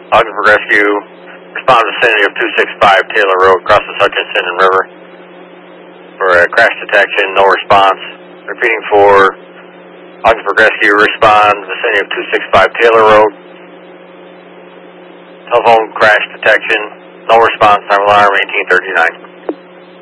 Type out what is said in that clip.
Ogdensburg Rescue, respond to vicinity of 265 Taylor Road, across the Hutchinson and River for crash detection, no response. Repeating for Ogdensburg Rescue, respond vicinity of 265 Taylor Road. Telephone crash detection, no response, time alarm 1839.